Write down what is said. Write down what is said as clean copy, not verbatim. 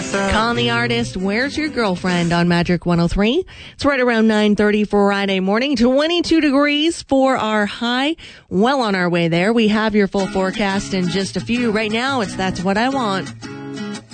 Calling the artist, Where's Your Girlfriend on Magic 103. It's right around 9:30 Friday morning. 22 degrees for our high. Well on our way there. We have your full forecast in just a few. Right now, it's That's What I Want.